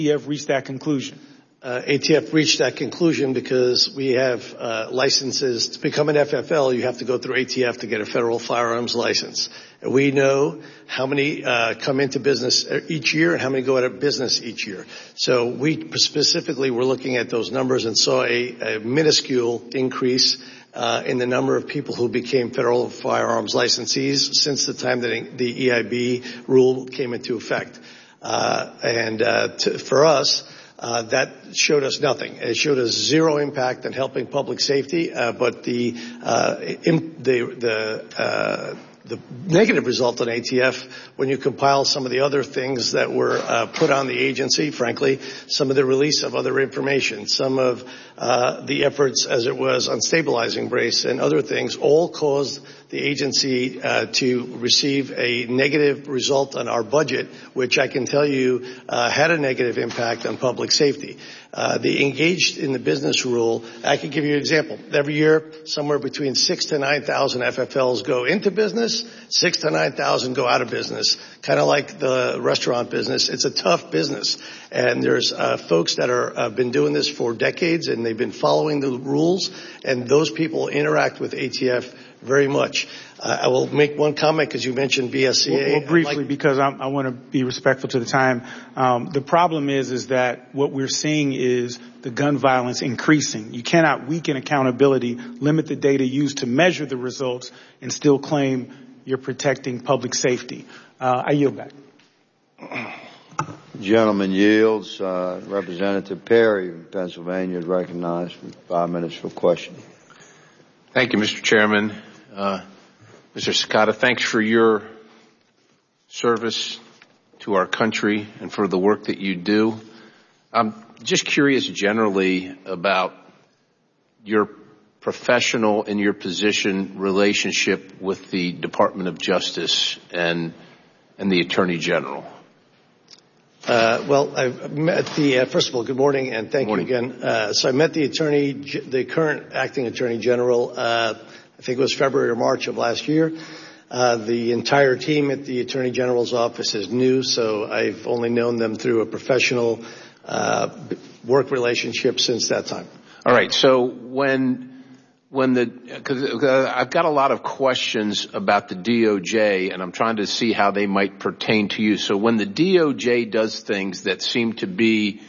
ATF reached that conclusion? ATF reached that conclusion because we have licenses. To become an FFL, you have to go through ATF to get a federal firearms license. And we know how many come into business each year and how many go out of business each year. So we specifically were looking at those numbers and saw a minuscule increase in the number of people who became federal firearms licensees since the time that the EIB rule came into effect. For us, that showed us nothing. It showed us zero impact on helping public safety, but the negative result on ATF, when you compile some of the other things that were put on the agency, frankly, some of the release of other information, some of the efforts as it was on stabilizing brace and other things, all caused the agency to receive a negative result on our budget, which I can tell you had a negative impact on public safety. The engaged in the business rule, I can give you an example. Every year, somewhere between 6,000 to 9,000 FFLs go into business, 6,000 to 9,000 go out of business, kind of like the restaurant business. It's a tough business. And there's folks that have been doing this for decades, and they've been following the rules, and those people interact with ATF very much. I will make one comment because you mentioned BSCA. Well, briefly, because I want to be respectful to the time. The problem is that what we're seeing is the gun violence increasing. You cannot weaken accountability, limit the data used to measure the results, and still claim you're protecting public safety. I yield back. Gentleman yields. Representative Perry of Pennsylvania is recognized for 5 minutes for question. Thank you, Mr. Chairman. Mr. Sakata, thanks for your service to our country and for the work that you do. I'm just curious generally about your professional and your position relationship with the Department of Justice and the Attorney General. Well, I've met first of all, good morning and thank you again. So I met the current acting Attorney General, I think it was February or March of last year. The entire team at the Attorney General's office is new, so I've only known them through a professional work relationship since that time. All right. So because I've got a lot of questions about the DOJ, and I'm trying to see how they might pertain to you. So when the DOJ does things that seem to be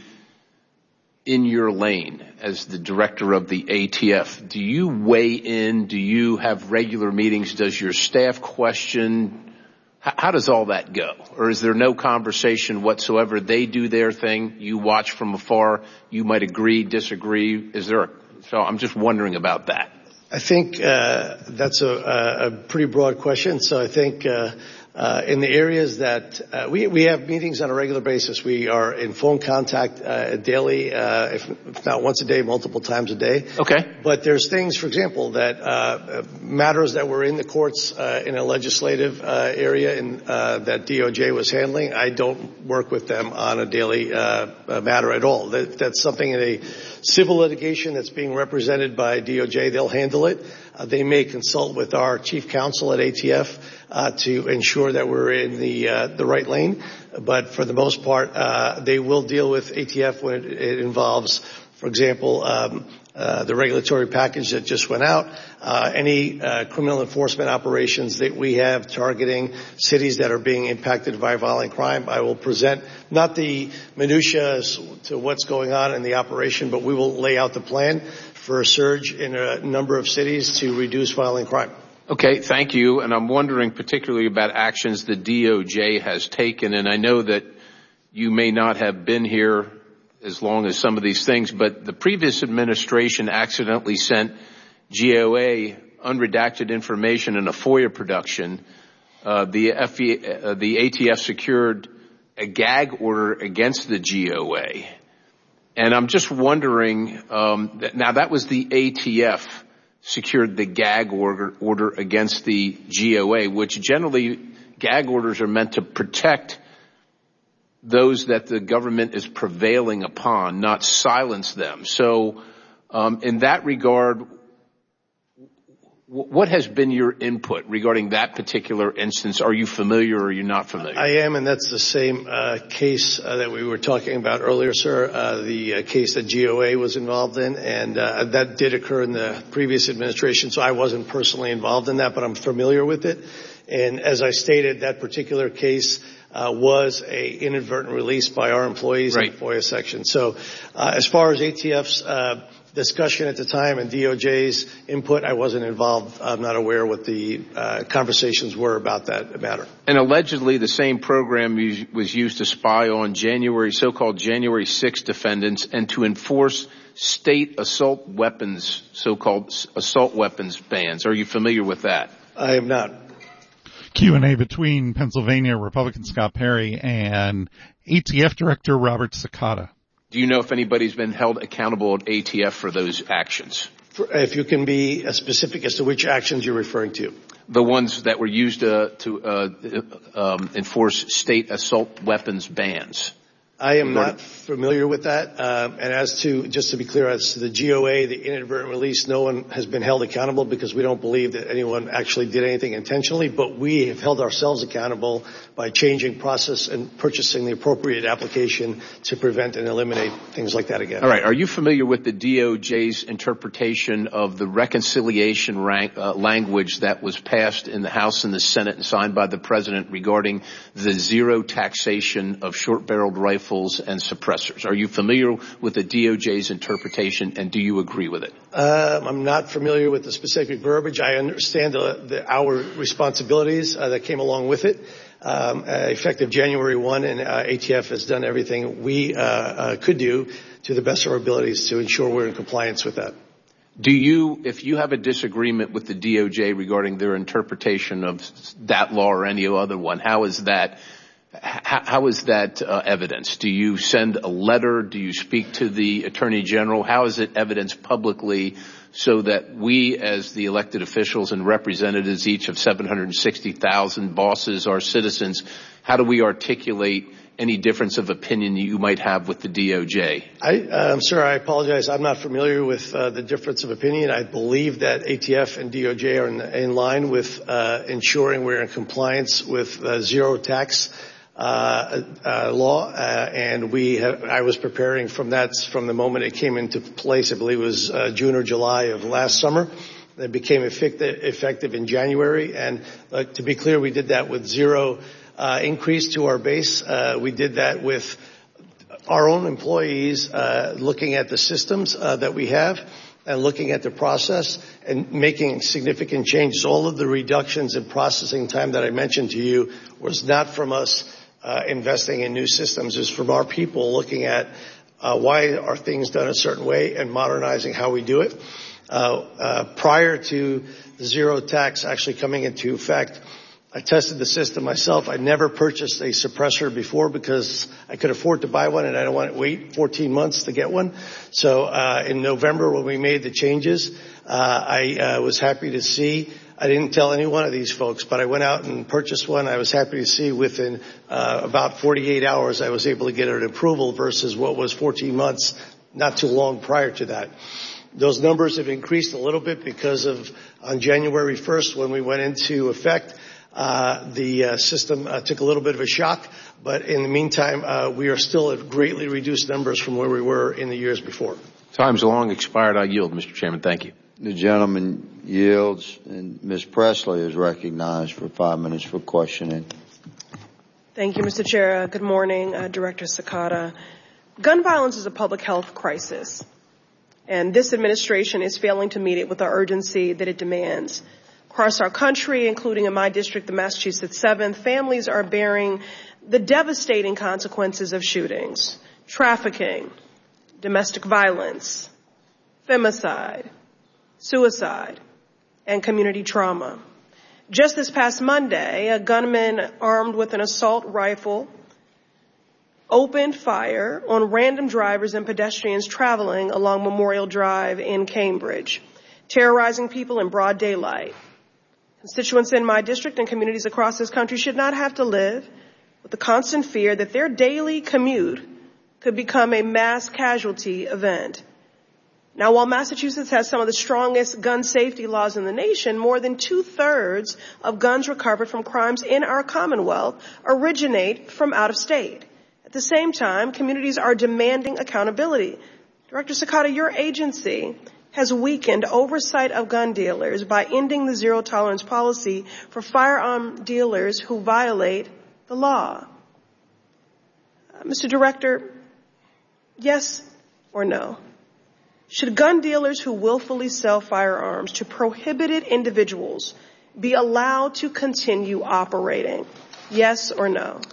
in your lane as the director of the ATF, do you weigh in? Do you have regular meetings? Does your staff question? How does all that go? Or is there no conversation whatsoever? They do their thing. You watch from afar. You might agree, disagree. So I'm just wondering about that. I think that's a pretty broad question. So I think in the areas that we have meetings on a regular basis. We are in phone contact daily, if not once a day, multiple times a day. Okay. But there's things, for example, that matters that were in the courts in a legislative area that DOJ was handling. I don't work with them on a daily matter at all. That's something in a civil litigation that's being represented by DOJ. They'll handle it. They may consult with our chief counsel at ATF to ensure that we're in the right lane. But for the most part, they will deal with ATF when it involves, for example, the regulatory package that just went out, any criminal enforcement operations that we have targeting cities that are being impacted by violent crime. I will present not the minutiae as to what's going on in the operation, but we will lay out the plan for a surge in a number of cities to reduce violent crime. Okay, thank you. And I'm wondering particularly about actions the DOJ has taken. And I know that you may not have been here as long as some of these things, but the previous administration accidentally sent GOA unredacted information in a FOIA production. The ATF secured a gag order against the GOA. And I'm just wondering, now that was the ATF secured the gag order against the GOA, which generally gag orders are meant to protect those that the government is prevailing upon, not silence them. So in that regard, What has been your input regarding that particular instance? Are you familiar or are you not familiar? I am, and that's the same case that we were talking about earlier, sir, the case that GOA was involved in, and that did occur in the previous administration, so I wasn't personally involved in that, but I'm familiar with it. And as I stated, that particular case was a inadvertent release by our employees in the FOIA section. So as far as ATF's discussion at the time and DOJ's input, I wasn't involved. I'm not aware what the conversations were about that matter. And allegedly the same program was used to spy on so-called January 6 defendants and to enforce state assault weapons, so-called assault weapons bans. Are you familiar with that? I am not. Q&A between Pennsylvania Republican Scott Perry and ATF Director Robert Sakata. Do you know if anybody's been held accountable at ATF for those actions? If you can be specific as to which actions you're referring to. The ones that were used to enforce state assault weapons bans. I am not familiar with that. And as to, just to be clear, as to the GOA, the inadvertent release, no one has been held accountable because we don't believe that anyone actually did anything intentionally, but we have held ourselves accountable by changing process and purchasing the appropriate application to prevent and eliminate things like that again. All right. Are you familiar with the DOJ's interpretation of the reconciliation language that was passed in the House and the Senate and signed by the President regarding the zero taxation of short-barreled rifles and suppressors? Are you familiar with the DOJ's interpretation, and do you agree with it? I'm not familiar with the specific verbiage. I understand our responsibilities that came along with it. Effective January 1, and ATF has done everything we could do to the best of our abilities to ensure we're in compliance with that. If you have a disagreement with the DOJ regarding their interpretation of that law or any other one, how is that evidenced? Do you send a letter? Do you speak to the Attorney General? How is it evidenced publicly so that we as the elected officials and representatives, each of 760,000 bosses, our citizens, how do we articulate any difference of opinion you might have with the DOJ? Sir, I apologize. I'm not familiar with the difference of opinion. I believe that ATF and DOJ are in line with ensuring we're in compliance with zero tax law, and I was preparing from the moment it came into place. I believe it was June or July of last summer. It became effective in January, and to be clear, we did that with zero increase to our base. We did that with our own employees looking at the systems that we have and looking at the process and making significant changes. All of the reductions in processing time that I mentioned to you was not from us investing in new systems. It's from our people looking at why are things done a certain way and modernizing how we do it. Prior to the zero tax actually coming into effect, I tested the system myself. I never purchased a suppressor before because I could afford to buy one and I don't want to wait 14 months to get one. So in November when we made the changes, I was happy to see. I didn't tell any one of these folks, but I went out and purchased one. I was happy to see within about 48 hours I was able to get an approval versus what was 14 months, not too long prior to that. Those numbers have increased a little bit because of on January 1st when we went into effect, the system took a little bit of a shock, but in the meantime, we are still at greatly reduced numbers from where we were in the years before. Time's long expired. I yield, Mr. Chairman. Thank you. The gentleman yields, and Ms. Presley is recognized for 5 minutes for questioning. Thank you, Mr. Chair. Good morning, Director Sakata. Gun violence is a public health crisis, and this administration is failing to meet it with the urgency that it demands. Across our country, including in my district, the Massachusetts 7th, families are bearing the devastating consequences of shootings, trafficking, domestic violence, femicide, suicide, and community trauma. Just this past Monday, a gunman armed with an assault rifle opened fire on random drivers and pedestrians traveling along Memorial Drive in Cambridge, terrorizing people in broad daylight. Constituents in my district and communities across this country should not have to live with the constant fear that their daily commute could become a mass casualty event. Now, while Massachusetts has some of the strongest gun safety laws in the nation, more than 2/3 of guns recovered from crimes in our Commonwealth originate from out of state. At the same time, communities are demanding accountability. Director Sakata, your agency has weakened oversight of gun dealers by ending the zero tolerance policy for firearm dealers who violate the law. Mr. Director, yes or no? Should gun dealers who willfully sell firearms to prohibited individuals be allowed to continue operating? Yes or no?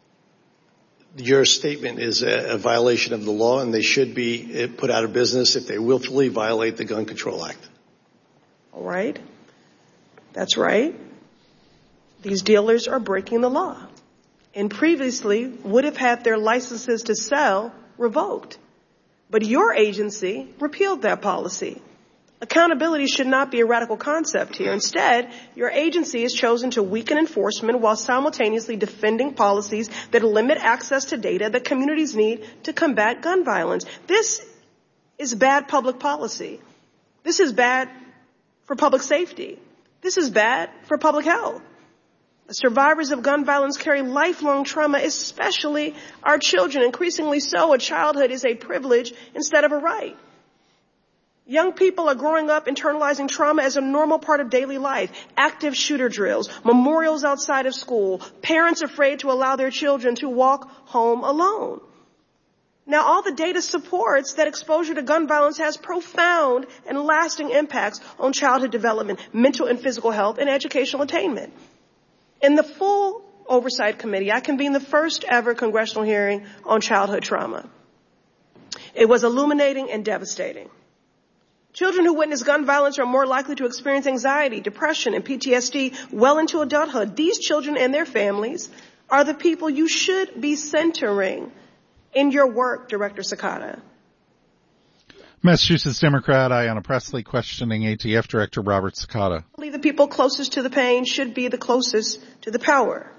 Your statement is a violation of the law, and they should be put out of business if they willfully violate the Gun Control Act. All right. That's right. These dealers are breaking the law and previously would have had their licenses to sell revoked. But your agency repealed that policy. Accountability should not be a radical concept here. Instead, your agency has chosen to weaken enforcement while simultaneously defending policies that limit access to data that communities need to combat gun violence. This is bad public policy. This is bad for public safety. This is bad for public health. Survivors of gun violence carry lifelong trauma, especially our children. Increasingly so, a childhood is a privilege instead of a right. Young people are growing up internalizing trauma as a normal part of daily life. Active shooter drills, memorials outside of school, parents afraid to allow their children to walk home alone. Now, all the data supports that exposure to gun violence has profound and lasting impacts on childhood development, mental and physical health, and educational attainment. In the full Oversight Committee, I convened the first ever congressional hearing on childhood trauma. It was illuminating and devastating. Children who witness gun violence are more likely to experience anxiety, depression, and PTSD well into adulthood. These children and their families are the people you should be centering in your work, Director Sakata. Massachusetts Democrat Ayanna Pressley questioning ATF Director Robert Sakata. I believe the people closest to the pain should be the closest to the power.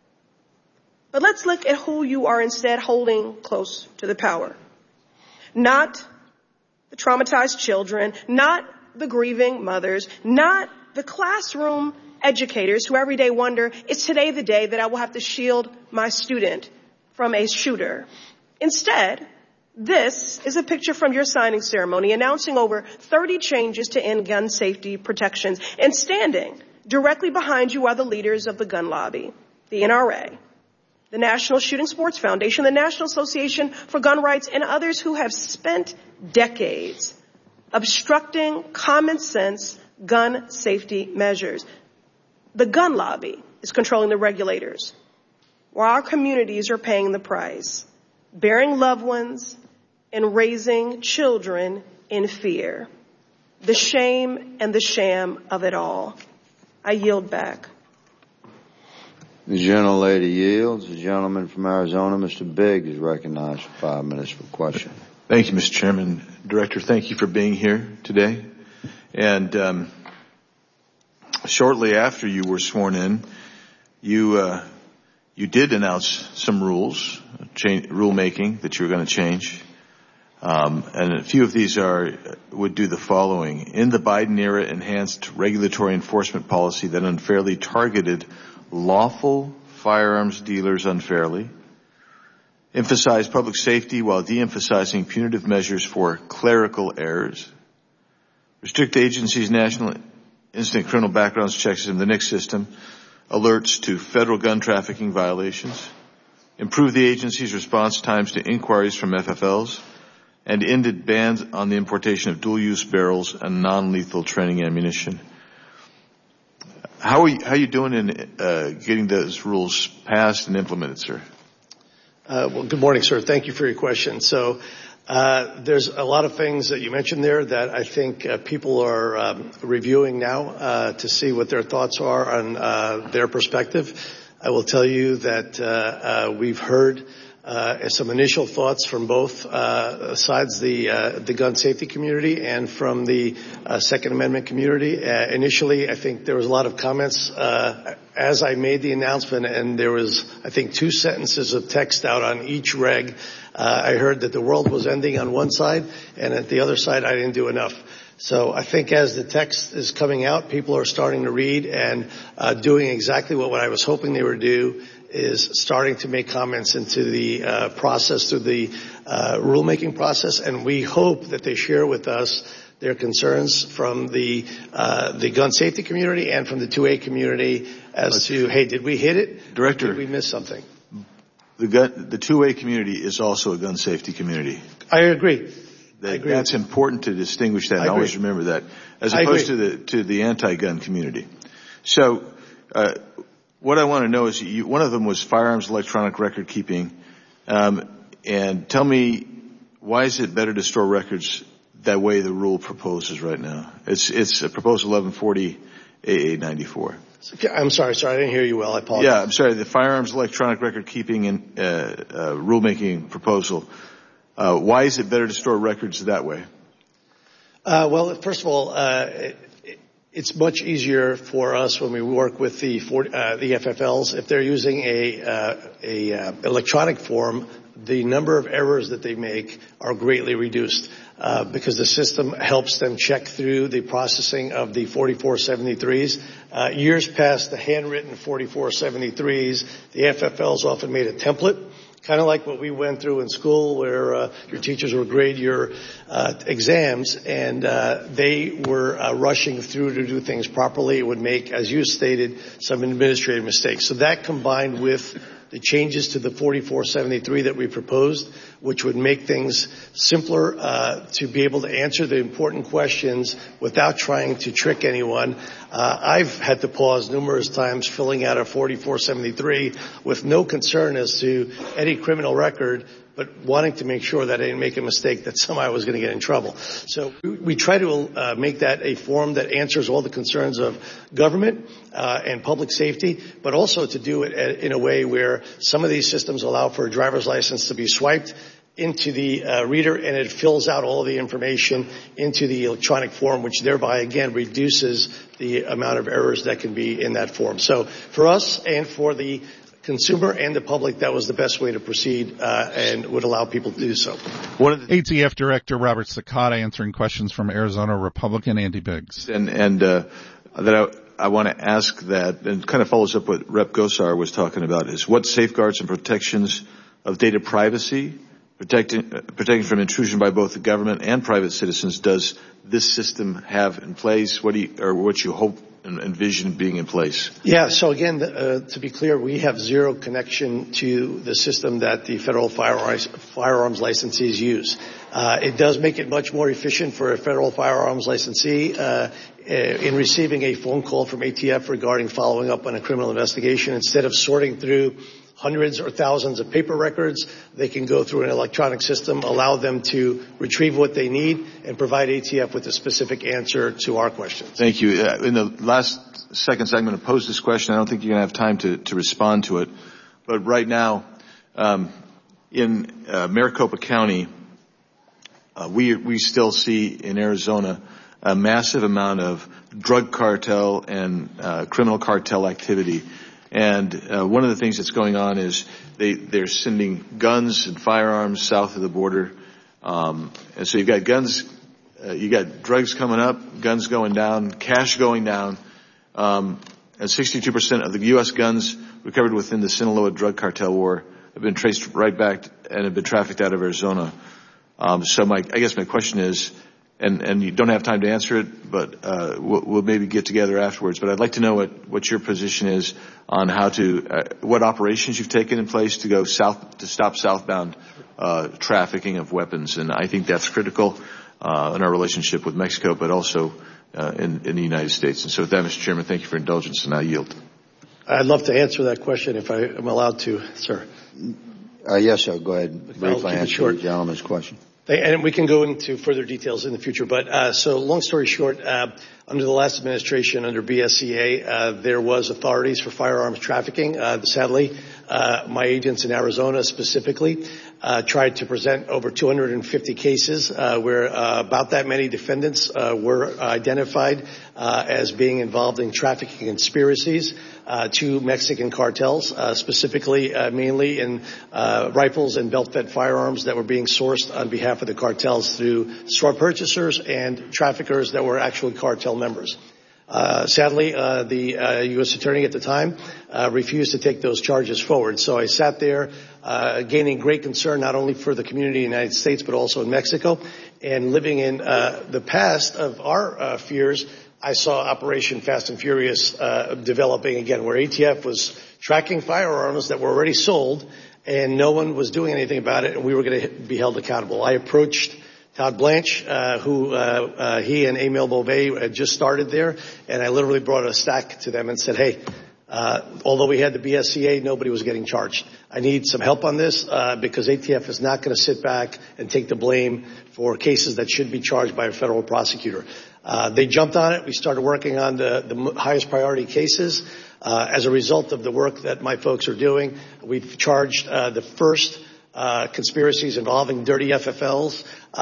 But let's look at who you are instead holding close to the power. Not the traumatized children, not the grieving mothers, not the classroom educators who every day wonder, is today the day that I will have to shield my student from a shooter? Instead, this is a picture from your signing ceremony announcing over 30 changes to end gun safety protections. And standing directly behind you are the leaders of the gun lobby, the NRA, the National Shooting Sports Foundation, the National Association for Gun Rights, and others who have spent decades obstructing common sense gun safety measures. The gun lobby is controlling the regulators, while our communities are paying the price, bearing loved ones and raising children in fear. The shame and the sham of it all. I yield back. The gentlelady yields. The gentleman from Arizona, Mr. Biggs, is recognized for 5 minutes for question. Thank you, Mr. Chairman. Director, thank you for being here today. And shortly after you were sworn in, you did announce some rules, rulemaking that you were going to change. And a few of these would do the following. In the Biden era, enhanced regulatory enforcement policy that unfairly targeted lawful firearms dealers unfairly. Emphasize public safety while de-emphasizing punitive measures for clerical errors. Restrict agencies' national instant criminal background checks in the NICS system. Alerts to federal gun trafficking violations. Improve the agency's response times to inquiries from FFLs. And ended bans on the importation of dual-use barrels and non-lethal training ammunition. How are you doing in getting those rules passed and implemented, sir? Well, good morning, sir. Thank you for your question. So there's a lot of things that you mentioned there that I think people are reviewing now to see what their thoughts are on their perspective. I will tell you that we've heard some initial thoughts from both sides, the gun safety community and from the Second Amendment community. Initially, I think there was a lot of comments as I made the announcement, and there was, I think, 2 sentences of text out on each reg. I heard that the world was ending on one side, and at the other side, I didn't do enough. So I think as the text is coming out, people are starting to read and doing exactly what I was hoping they would do, is starting to make comments into the process through the rulemaking process, and we hope that they share with us their concerns from the gun safety community and from the 2A community as to, hey, did we hit it? Director, did we miss something? The 2A community is also a gun safety community. I agree. That's important to distinguish that and always remember that, as opposed to the anti-gun community. So, what I want to know is, one of them was firearms electronic record keeping, and tell me, why is it better to store records that way the rule proposes right now? It's a proposal 1140 AA94. I'm sorry, I didn't hear you well. I apologize. Yeah, I'm sorry. The firearms electronic record keeping and rulemaking proposal. Why is it better to store records that way? Well, first of all, it's much easier for us when we work with the FFLs. If they're using a electronic form, the number of errors that they make are greatly reduced because the system helps them check through the processing of the 4473s. Years past the handwritten 4473s, the FFLs often made a template, kind of like what we went through in school, where your teachers would grade your exams, and they were rushing through to do things properly. It would make, as you stated, some administrative mistakes. So that, combined with the changes to the 4473 that we proposed, which would make things simpler to be able to answer the important questions without trying to trick anyone. I've had to pause numerous times filling out a 4473 with no concern as to any criminal record, but wanting to make sure that I didn't make a mistake that somehow I was going to get in trouble. So we try to make that a form that answers all the concerns of government and public safety, but also to do it in a way where some of these systems allow for a driver's license to be swiped into the reader, and it fills out all the information into the electronic form, which thereby, again, reduces the amount of errors that can be in that form. So for us and for the consumer and the public, that was the best way to proceed and would allow people to do so. ATF Director Robert Sakata answering questions from Arizona Republican Andy Biggs. And that I want to ask that, and kind of follows up what Rep. Gosar was talking about, is what safeguards and protections of data privacy, protecting from intrusion by both the government and private citizens, does this system have in place? What you hope and envision being in place? Yeah, so again, to be clear, we have zero connection to the system that the federal firearms licensees use. It does make it much more efficient for a federal firearms licensee in receiving a phone call from ATF regarding following up on a criminal investigation. Instead of sorting through hundreds or thousands of paper records, they can go through an electronic system, allow them to retrieve what they need, and provide ATF with a specific answer to our questions. Thank you. In the last seconds, I'm going to pose this question. I don't think you're going to have time to respond to it. But right now, in Maricopa County, we still see in Arizona a massive amount of drug cartel and criminal cartel activity. And one of the things that's going on is they're sending guns and firearms south of the border. And so you've got guns, you got drugs coming up, guns going down, cash going down. And 62% of the U.S. guns recovered within the Sinaloa drug cartel war have been traced right back and have been trafficked out of Arizona. So I guess my question is, and you don't have time to answer it, but we'll maybe get together afterwards. But I'd like to know what your position is on how what operations you've taken in place to go south, to stop southbound trafficking of weapons. And I think that's critical in our relationship with Mexico, but also in the United States. And so with that, Mr. Chairman, thank you for indulgence, and I yield. I'd love to answer that question if I am allowed to, sir. Yes, sir. Go ahead. Briefly answer the gentleman's question. And we can go into further details in the future. But so long story short, under the last administration, under BSEA, there was authorities for firearms trafficking. Sadly, my agents in Arizona specifically tried to present over 250 cases where about that many defendants were identified as being involved in trafficking conspiracies to Mexican cartels, specifically mainly in rifles and belt-fed firearms that were being sourced on behalf of the cartels through straw purchasers and traffickers that were actually cartel members. Sadly, the U.S. attorney at the time refused to take those charges forward. So I sat there gaining great concern not only for the community in the United States but also in Mexico. And living in the past of our fears, I saw Operation Fast and Furious developing again, where ATF was tracking firearms that were already sold and no one was doing anything about it, and we were going to be held accountable. I approached Todd Blanche, who he and Emil Beauvais had just started there, and I literally brought a stack to them and said, hey, although we had the BSEA, nobody was getting charged. I need some help on this because ATF is not going to sit back and take the blame for cases that should be charged by a federal prosecutor. They jumped on it. We started working on the highest priority cases. As a result of the work that my folks are doing, we've charged the first conspiracies involving dirty FFLs.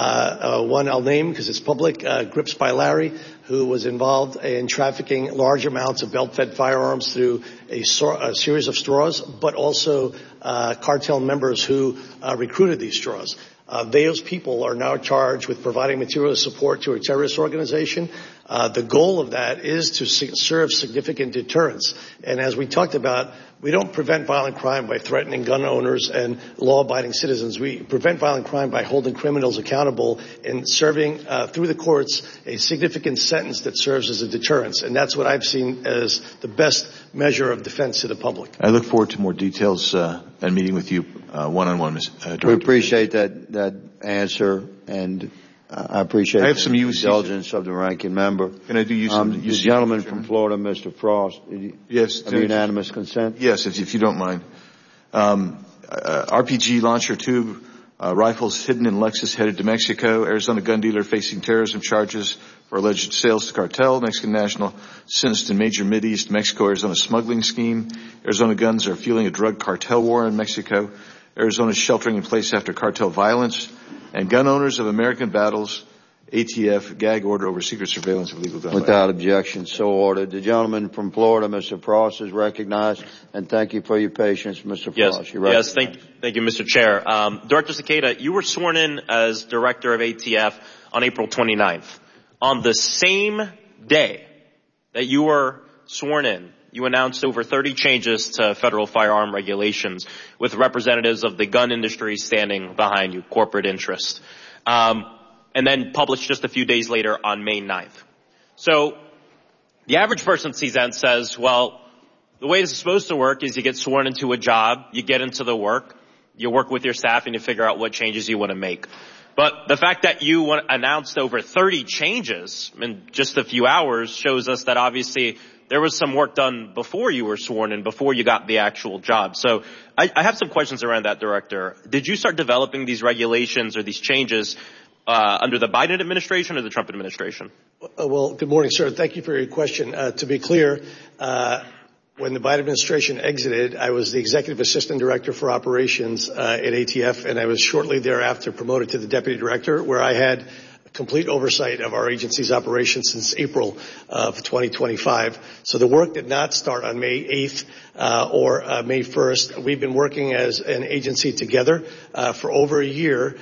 One I'll name because it's public, Grips by Larry, who was involved in trafficking large amounts of belt-fed firearms through a series of straws, but also cartel members who recruited these straws. Those people are now charged with providing material support to a terrorist organization. The goal of that is to serve significant deterrence. And as we talked about, we don't prevent violent crime by threatening gun owners and law-abiding citizens. We prevent violent crime by holding criminals accountable and serving through the courts a significant sentence that serves as a deterrence. And that's what I've seen as the best measure of defense to the public. I look forward to more details and meeting with you one-on-one, Director. We appreciate that answer, and I appreciate I have some the indulgence of the ranking member. Can I do use some? The gentleman from Florida, Mr. Frost. Yes. Have unanimous consent? Yes, if you don't mind. RPG Launcher 2 rifles hidden in Lexus headed to Mexico. Arizona gun dealer facing terrorism charges for alleged sales to cartel. Mexican national sentenced in major Mideast Mexico-Arizona smuggling scheme. Arizona guns are fueling a drug cartel war in Mexico. Arizona sheltering in place after cartel violence. And gun owners of American battles, ATF gag order over secret surveillance of illegal gun. Without objection, so ordered. The gentleman from Florida, Mr. Frost, is recognized, and thank you for your patience, Mr. Frost. Yes, thank you, Mr. Chair. Director Cicada, you were sworn in as director of ATF on April 29th. On the same day that you were sworn in, you announced over 30 changes to federal firearm regulations with representatives of the gun industry standing behind you, corporate interest, and then published just a few days later on May 9th. So the average person sees that and says, well, the way this is supposed to work is you get sworn into a job, you get into the work, you work with your staff, and you figure out what changes you want to make. But the fact that you announced over 30 changes in just a few hours shows us that obviously there was some work done before you were sworn in, before you got the actual job. So I have some questions around that, Director. Did you start developing these regulations or these changes under the Biden administration or the Trump administration? Well, good morning, sir. Thank you for your question. To be clear, when the Biden administration exited, I was the executive assistant director for operations at ATF, and I was shortly thereafter promoted to the deputy director, where I had complete oversight of our agency's operations since April of 2025. So the work did not start on May 8th or May 1st. We've been working as an agency together for over a year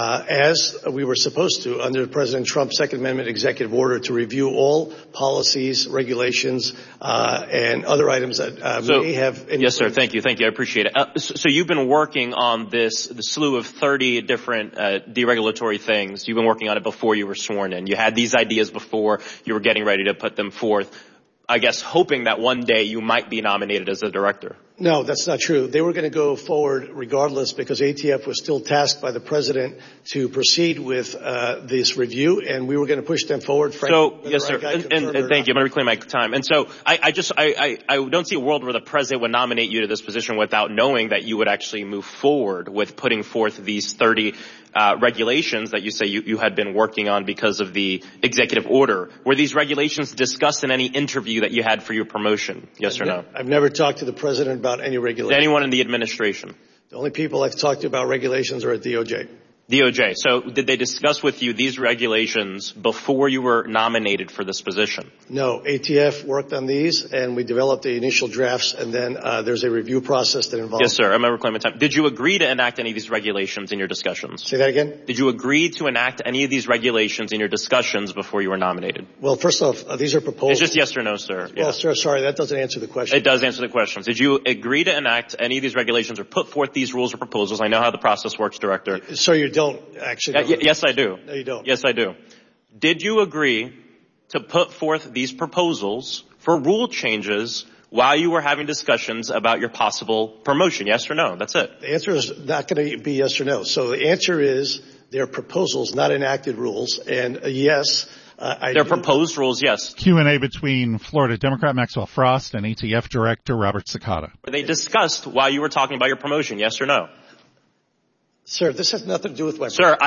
as we were supposed to under President Trump's Second Amendment executive order to review all policies, regulations, and other items that may have... Yes, sir. Thank you. I appreciate it. So you've been working on the slew of 30 different deregulatory things. You've been working on it before you were sworn in. You had these ideas before you were getting ready to put them forth, I guess hoping that one day you might be nominated as a director. No, that's not true. They were going to go forward regardless because ATF was still tasked by the president to proceed with this review, and we were going to push them forward. So, yes, sir. And thank you. I'm going to reclaim my time. And so I don't see a world where the president would nominate you to this position without knowing that you would actually move forward with putting forth these 30 regulations that you say you had been working on because of the executive order. Were these regulations discussed in any interview that you had for your promotion? Yes or no? I've never talked to the president about any regulations. Anyone in the administration? The only people I've talked to about regulations are at DOJ. DOJ. So did they discuss with you these regulations before you were nominated for this position? No. ATF worked on these, and we developed the initial drafts, and then there's a review reclaiming that involves. Yes, sir. I'm going to reclaim my time. Did you agree to enact any of these regulations in your discussions? Say that again? Did you agree to enact any of these regulations in your discussions before you were nominated? Well, first off, these are proposals. It's just yes or no, sir. Well, sir, sorry, that doesn't answer the question. It does answer the questions. Did you agree to enact any of these regulations or put forth these rules or proposals? I know how the process works, Director. Sir, you don't actually. Yes, I do. No, you don't. Yes, I do. Did you agree to put forth these proposals for rule changes while you were having discussions about your possible promotion? Yes or no? That's it. The answer is not going to be yes or no. So the answer is they're proposals, not enacted rules. And yes, they're proposed rules, yes. Q&A between Florida Democrat Maxwell Frost and ATF Director Robert Cicada. Were they discussed while you were talking about your promotion? Yes or no? Sir, this has nothing to do with my. Sir,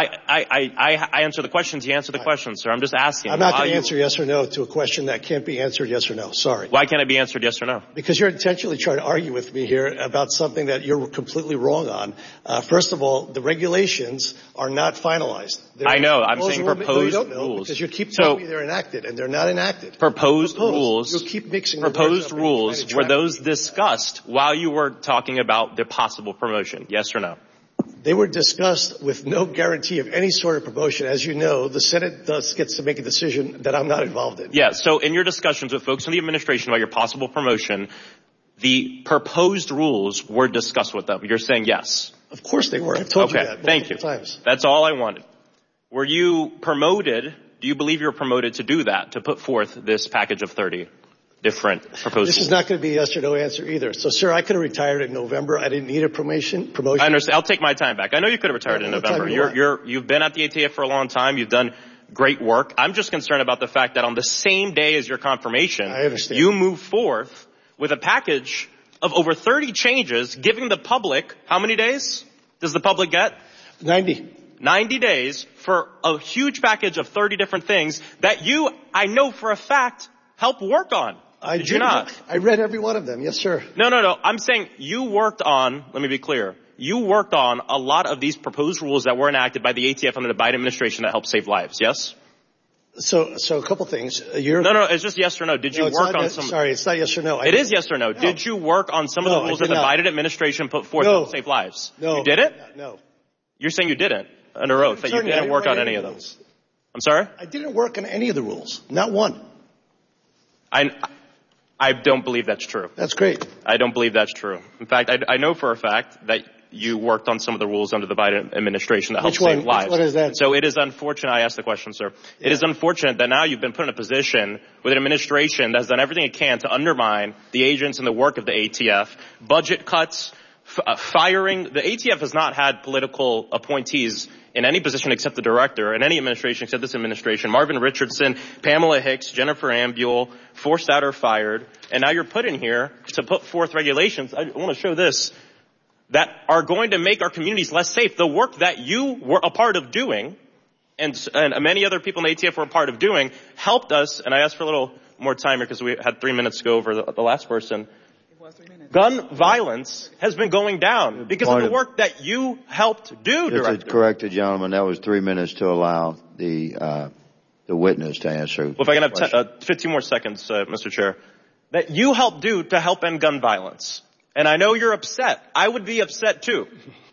I answer the questions. You answer the questions, sir. I'm just asking. I'm not going to answer yes or no to a question that can't be answered yes or no. Sorry. Why can't it be answered yes or no? Because you're intentionally trying to argue with me here about something that you're completely wrong on. First of all, the regulations are not finalized. I know. I'm saying proposed rules. Because you keep telling me they're enacted, and they're not enacted. Proposed rules. You keep mixing. Proposed rules. Were those discussed while you were talking about the possible promotion? Yes or no? They were discussed with no guarantee of any sort of promotion. As you know, the Senate gets to make a decision that I'm not involved in. Yeah, so in your discussions with folks in the administration about your possible promotion, the proposed rules were discussed with them. You're saying yes? Of course they were. I've told you that multiple times. That's all I wanted. Were you promoted? Do you believe you were promoted to do that, to put forth this package of 30? Different proposals. This is not going to be a yes or no answer either. So, sir, I could have retired in November. I didn't need a promotion. I understand. I'll take my time back. I know you could have retired in November. You've been at the ATF for a long time. You've done great work. I'm just concerned about the fact that on the same day as your confirmation, you move forth with a package of over 30 changes, giving the public, how many days does the public get? 90. 90 days for a huge package of 30 different things that you, I know for a fact, helped work on. Did you not? I read every one of them. Yes, sir. No. I'm saying you worked on, let me be clear, you worked on a lot of these proposed rules that were enacted by the ATF under the Biden administration that helped save lives, yes? So a couple things. No, it's just yes or no. Did you work on some? Sorry, it's not yes or no. It is yes or no. Did you work on some of the rules that the Biden administration put forth to help save lives? No. You did it? No. You're saying you didn't, under oath, that you didn't work on any of them. I'm sorry? I didn't work on any of the rules. Not one. I don't believe that's true. That's great. I don't believe that's true. In fact, I know for a fact that you worked on some of the rules under the Biden administration that helped save lives. Which one is that? So it is unfortunate, I asked the question, sir. Yeah. It is unfortunate that now you've been put in a position with an administration that has done everything it can to undermine the agents and the work of the ATF, budget cuts, firing. The ATF has not had political appointees in any position except the director, in any administration except this administration. Marvin Richardson, Pamela Hicks, Jennifer Ambule, forced out or fired. And now you're put in here to put forth regulations. I want to show this, that are going to make our communities less safe. The work that you were a part of doing, and many other people in the ATF were a part of doing, helped us. And I asked for a little more time here because we had 3 minutes to go over the last person. Gun violence has been going down because of the work that you helped do, Director. Just to correct the gentleman, that was 3 minutes to allow the witness to answer. Well, if I can have 15 more seconds, Mr. Chair. That you helped do to help end gun violence. And I know you're upset. I would be upset too.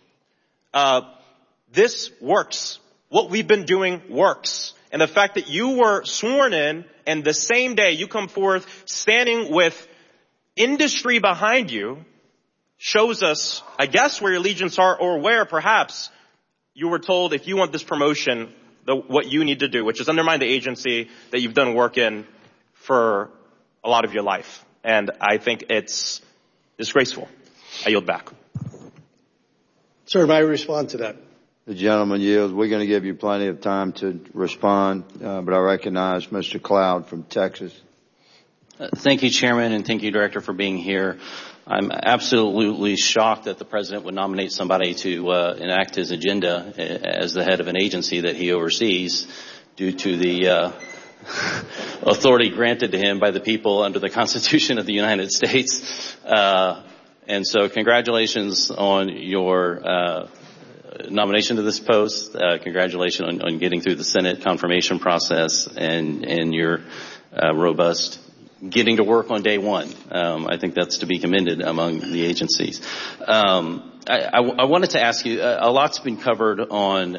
This works. What we've been doing works. And the fact that you were sworn in and the same day you come forth standing with industry behind you shows us, I guess, where your allegiance are, or where perhaps you were told if you want this promotion, what you need to do, which is undermine the agency that you've done work in for a lot of your life. And I think it's disgraceful. I yield back. Sir, may I respond to that? The gentleman yields. We're going to give you plenty of time to respond, but I recognize Mr. Cloud from Texas. Thank you, Chairman, and thank you, Director, for being here. I'm absolutely shocked that the President would nominate somebody to enact his agenda as the head of an agency that he oversees due to the authority granted to him by the people under the Constitution of the United States. And so congratulations on your nomination to this post. Congratulations on getting through the Senate confirmation process and your robust getting to work on day one. I think that's to be commended among the agencies. I wanted to ask you, a lot's been covered on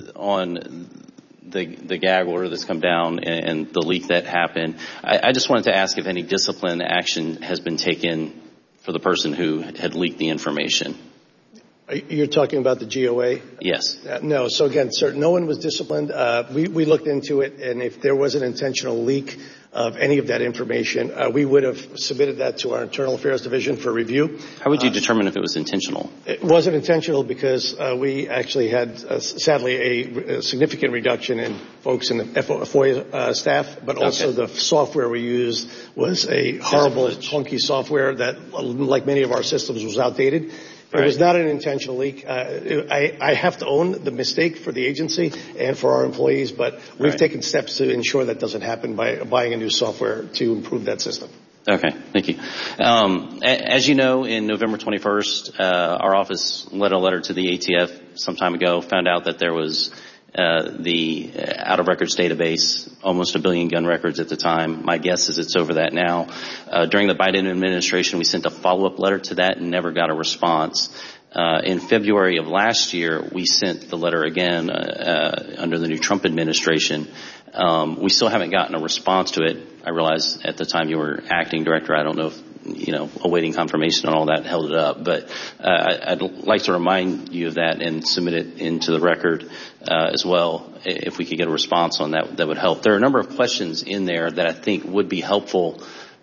the gag order that's come down and the leak that happened. I just wanted to ask if any discipline action has been taken for the person who had leaked the information. You're talking about the GOA? Yes. No. So again, sir, no one was disciplined. We looked into it, and if there was an intentional leak of any of that information, we would have submitted that to our Internal Affairs Division for review. How would you determine if it was intentional? It wasn't intentional because we actually had, sadly, a significant reduction in folks in the FOIA staff, but also the software we used was a horrible, clunky software that, like many of our systems, was outdated. It was not an intentional leak. I have to own the mistake for the agency and for our employees, but we've taken steps to ensure that doesn't happen by buying a new software to improve that system. Okay, thank you. As you know, in November 21st, our office led a letter to the ATF some time ago, found out that there was the out-of-records database, almost 1 billion gun records at the time. My guess is it's over that now. During the Biden administration, we sent a follow-up letter to that and never got a response. In February of last year, we sent the letter again under the new Trump administration. We still haven't gotten a response to it. I realize at the time you were acting director, I don't know if, awaiting confirmation on all that held it up. But I'd like to remind you of that and submit it into the record as well. If we could get a response on that, that would help. There are a number of questions in there that I think would be helpful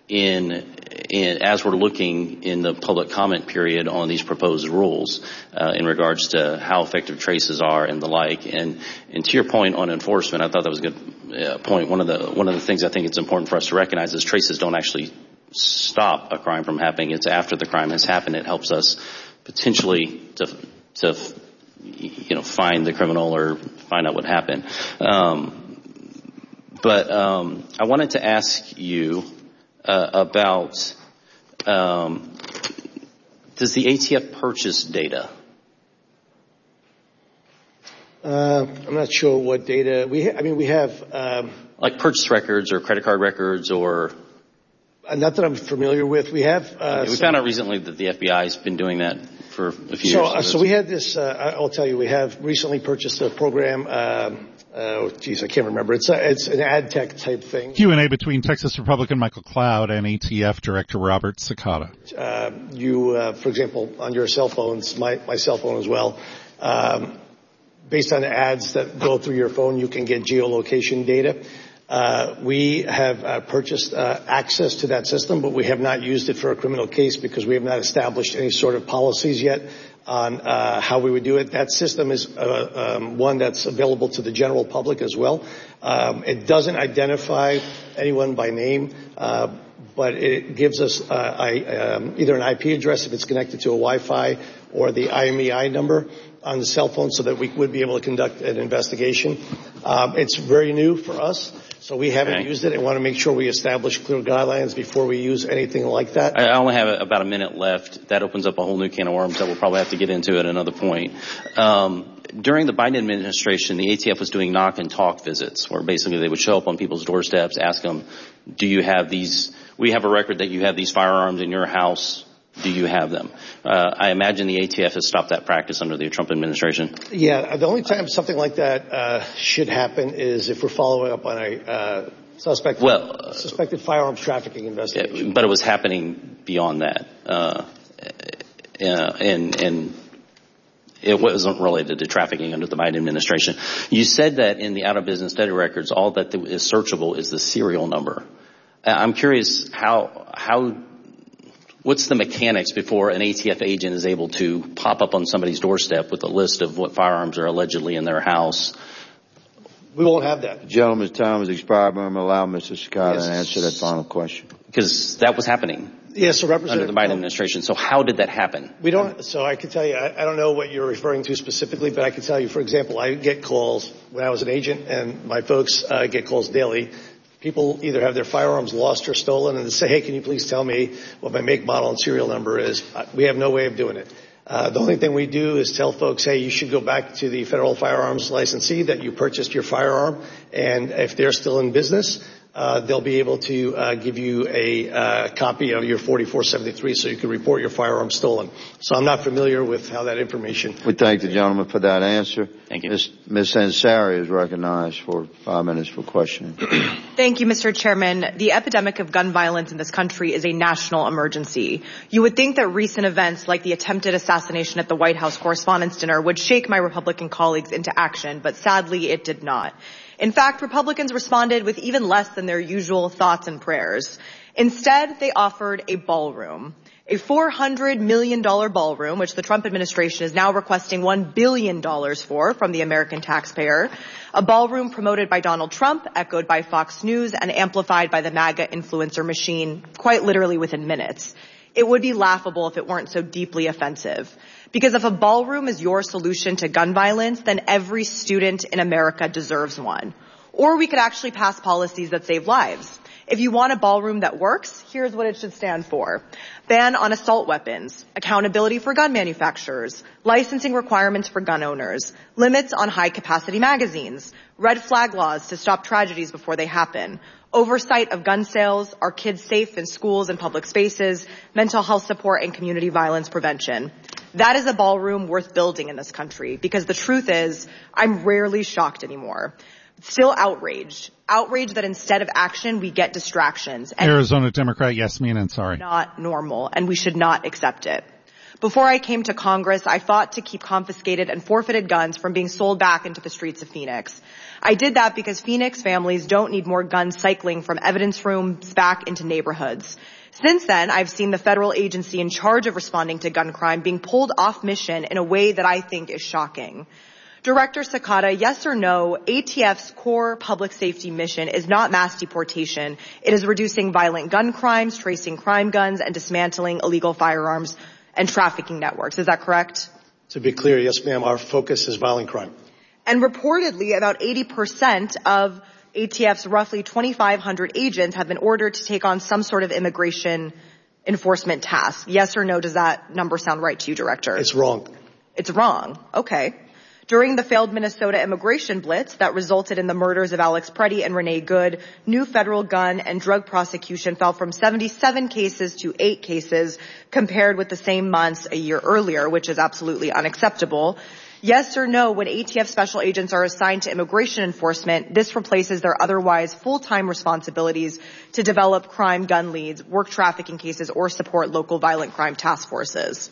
as we're looking in the public comment period on these proposed rules in regards to how effective traces are and the like. And to your point on enforcement, I thought that was a good point. One of the things I think it's important for us to recognize is traces don't actually stop a crime from happening. It's after the crime has happened. It helps us potentially to find the criminal or find out what happened. But I wanted to ask you about does the ATF purchase data? I'm not sure what data we have. Like purchase records or credit card records or. Not that I'm familiar with. We have. We found out recently that the FBI has been doing that for a few years. So we had this. I'll tell you, we have recently purchased a program. I can't remember. It's an ad tech type thing. Q&A between Texas Republican Michael Cloud and ATF Director Robert Cicada. For example, on your cell phones, my cell phone as well. Based on ads that go through your phone, you can get geolocation data. We have purchased access to that system, but we have not used it for a criminal case because we have not established any sort of policies yet on how we would do it. That system is one that's available to the general public as well. It doesn't identify anyone by name, but it gives us either an IP address if it's connected to a Wi-Fi or the IMEI number on the cell phone so that we would be able to conduct an investigation. It's very new for us, so we haven't used it. I want to make sure we establish clear guidelines before we use anything like that. I only have about a minute left. That opens up a whole new can of worms that we'll probably have to get into at another point. During the Biden administration, the ATF was doing knock and talk visits where basically they would show up on people's doorsteps, ask them, do you have these? We have a record that you have these firearms in your house. Do you have them? I imagine the ATF has stopped that practice under the Trump administration. Yeah, the only time something like that should happen is if we're following up on a suspected firearms trafficking investigation. But it was happening beyond that, and it wasn't related to trafficking under the Biden administration. You said that in the out-of-business data records, all that is searchable is the serial number. I'm curious how What's the mechanics before an ATF agent is able to pop up on somebody's doorstep with a list of what firearms are allegedly in their house? We won't have that. The gentleman's time has expired. I'm going to allow Mr. Sakata to answer that final question. Because that was happening. Yes, so Representative. Under the Biden administration. So how did that happen? So I can tell you, I don't know what you're referring to specifically, but I can tell you, for example, I get calls when I was an agent, and my folks get calls daily. People either have their firearms lost or stolen, and they say, hey, can you please tell me what my make, model, and serial number is? We have no way of doing it. The only thing we do is tell folks, hey, you should go back to the federal firearms licensee that you purchased your firearm, and if they're still in business, they'll be able to give you a copy of your 4473 so you can report your firearm stolen. So I'm not familiar with how that information. We thank the gentleman for that answer. Thank you. Ms. Ansari is recognized for 5 minutes for questioning. Thank you, Mr. Chairman. The epidemic of gun violence in this country is a national emergency. You would think that recent events like the attempted assassination at the White House Correspondents' Dinner would shake my Republican colleagues into action, but sadly it did not. In fact, Republicans responded with even less than their usual thoughts and prayers. Instead, they offered a ballroom, a $400 million ballroom, which the Trump administration is now requesting $1 billion for from the American taxpayer, a ballroom promoted by Donald Trump, echoed by Fox News, and amplified by the MAGA influencer machine quite literally within minutes. It would be laughable if it weren't so deeply offensive. Because if a ballroom is your solution to gun violence, then every student in America deserves one. Or we could actually pass policies that save lives. If you want a ballroom that works, here's what it should stand for. Ban on assault weapons, accountability for gun manufacturers, licensing requirements for gun owners, limits on high-capacity magazines, red flag laws to stop tragedies before they happen, oversight of gun sales, are kids safe in schools and public spaces, mental health support, and community violence prevention. That is a ballroom worth building in this country, because the truth is, I'm rarely shocked anymore. Still outraged that instead of action, we get distractions. And Arizona Democrat Yasmin Ansari. Not normal, and we should not accept it. Before I came to Congress, I fought to keep confiscated and forfeited guns from being sold back into the streets of Phoenix. I did that because Phoenix families don't need more guns cycling from evidence rooms back into neighborhoods. Since then, I've seen the federal agency in charge of responding to gun crime being pulled off mission in a way that I think is shocking. Director Sakata, yes or no, ATF's core public safety mission is not mass deportation. It is reducing violent gun crimes, tracing crime guns, and dismantling illegal firearms and trafficking networks. Is that correct? To be clear, yes, ma'am, our focus is violent crime. And reportedly, about 80% of ATF's roughly 2,500 agents have been ordered to take on some sort of immigration enforcement task. Yes or no, does that number sound right to you, Director? It's wrong. It's wrong. Okay. During the failed Minnesota immigration blitz that resulted in the murders of Alex Preddy and Renee Good, new federal gun and drug prosecution fell from 77 cases to 8 cases compared with the same months a year earlier, which is absolutely unacceptable. Yes or no, when ATF special agents are assigned to immigration enforcement, this replaces their otherwise full-time responsibilities to develop crime gun leads, work trafficking cases, or support local violent crime task forces?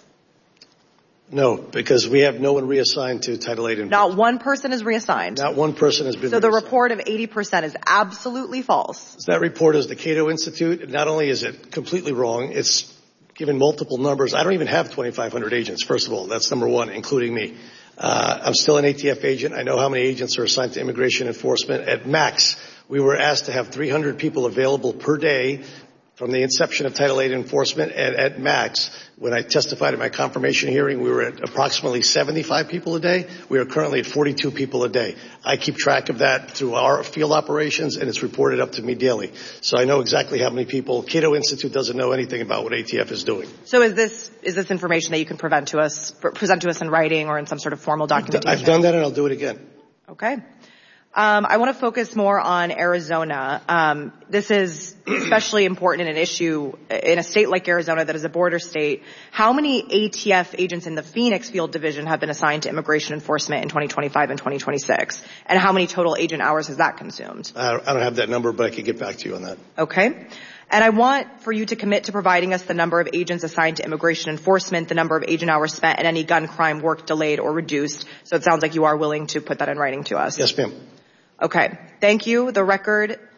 No, because we have no one reassigned to Title VIII. Not one person is reassigned. Not one person has been So the reassigned. report of 80% is absolutely false. That report is the Cato Institute. Not only is it completely wrong, it's given multiple numbers. I don't even have 2,500 agents, first of all. That's number one, including me. I'm still an ATF agent. I know how many agents are assigned to immigration enforcement. At max, we were asked to have 300 people available per day from the inception of Title VIII enforcement. And at max, when I testified at my confirmation hearing, we were at approximately 75 people a day. We are currently at 42 people a day. I keep track of that through our field operations, and it's reported up to me daily. So I know exactly how many people. Cato Institute doesn't know anything about what ATF is doing. So is this information that you can present to us in writing or in some sort of formal documentation? I've done that, and I'll do it again. Okay. I want to focus more on Arizona. This is especially important in an issue in a state like Arizona that is a border state. How many ATF agents in the Phoenix Field Division have been assigned to immigration enforcement in 2025 and 2026? And how many total agent hours has that consumed? I don't have that number, but I can get back to you on that. Okay. And I want for you to commit to providing us the number of agents assigned to immigration enforcement, the number of agent hours spent, and any gun crime work delayed or reduced. So it sounds like you are willing to put that in writing to us. Yes, ma'am. Okay. Thank you. The record